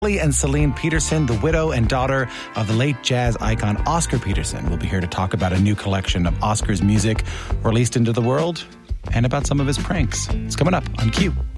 And Celine Peterson, the widow and daughter of the late jazz icon Oscar Peterson, will be here to talk about a new collection of Oscar's music released into the world and about some of his pranks. It's coming up on Q.